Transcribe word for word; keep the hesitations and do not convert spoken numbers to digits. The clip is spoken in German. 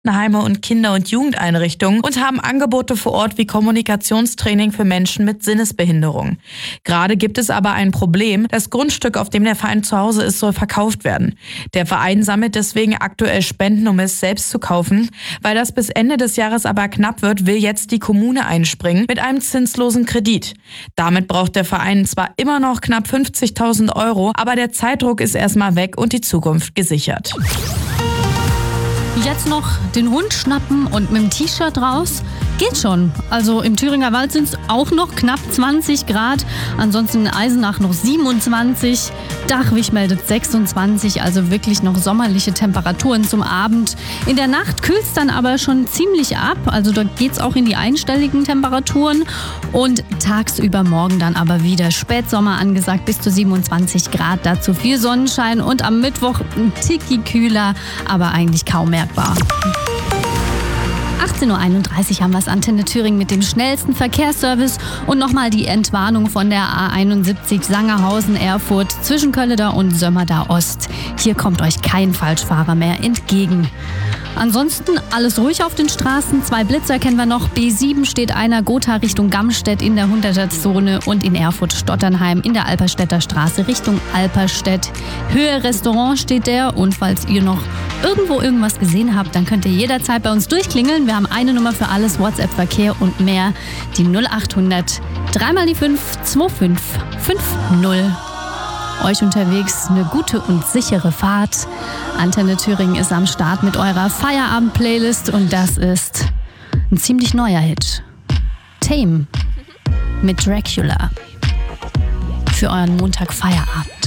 Heime und Kinder- und Jugendeinrichtungen und haben Angebote vor Ort wie Kommunikationstraining für Menschen mit Sinnesbehinderung. Gerade gibt es aber ein Problem. Das Grundstück, auf dem der Verein zu Hause ist, soll verkauft werden. Der Verein sammelt deswegen aktuell Spenden, um es selbst zu kaufen. Weil das bis Ende des Jahres aber knapp wird, will jetzt die Kommune einspringen mit einem zinslosen Kredit. Damit braucht der Verein zwar immer noch knapp fünfzigtausend Euro, aber der Zeitdruck ist erstmal weg und die Zukunft gesichert. Jetzt noch den Hund schnappen und mit dem T-Shirt raus? Geht schon. Also im Thüringer Wald sind es auch noch knapp zwanzig Grad. Ansonsten in Eisenach noch siebenundzwanzig. Dachwig meldet sechsundzwanzig, also wirklich noch sommerliche Temperaturen zum Abend. In der Nacht kühlt es dann aber schon ziemlich ab. Also da geht es auch in die einstelligen Temperaturen. Und tagsüber morgen dann aber wieder Spätsommer angesagt, bis zu siebenundzwanzig Grad. Dazu viel Sonnenschein und am Mittwoch ein Ticki kühler, aber eigentlich kaum merkbar. achtzehn Uhr einunddreißig haben wir es, Antenne Thüringen mit dem schnellsten Verkehrsservice und nochmal die Entwarnung von der A einundsiebzig Sangerhausen-Erfurt zwischen Kölleda und Sömmerda Ost. Hier kommt euch kein Falschfahrer mehr entgegen. Ansonsten alles ruhig auf den Straßen. Zwei Blitzer kennen wir noch. B sieben steht einer, Gotha Richtung Gamstedt in der hunderter-Zone und in Erfurt-Stotternheim in der Alperstädter Straße Richtung Alperstedt. Höhe Restaurant steht der, und falls ihr noch irgendwo irgendwas gesehen habt, dann könnt ihr jederzeit bei uns durchklingeln. Wir haben eine Nummer für alles, WhatsApp-Verkehr und mehr, die null achthundert drei mal die fünf zwei fünf fünf null. Euch unterwegs eine gute und sichere Fahrt. Antenne Thüringen ist am Start mit eurer Feierabend-Playlist und das ist ein ziemlich neuer Hit. Tame mit Dracula für euren Montag Feierabend.